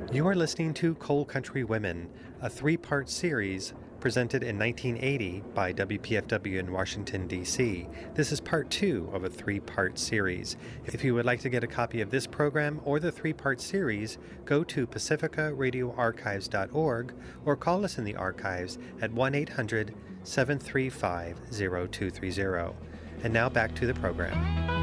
You are listening to Coal Country Women, a three-part series presented in 1980 by WPFW in Washington, D.C. This is part two of a three-part series. If you would like to get a copy of this program or the three-part series, go to pacificaradioarchives.org or call us in the archives at 1-800-735-0230. And now back to the program.